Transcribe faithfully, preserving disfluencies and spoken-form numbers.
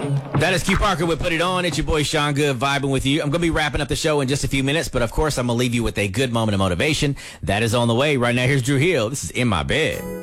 That is Q Parker with Put It On. It's your boy Sean Good vibing with you. I'm going to be wrapping up the show in just a few minutes, but of course I'm going to leave you with a good moment of motivation. That is on the way. Right now, here's Drew Hill. This is In My Bed.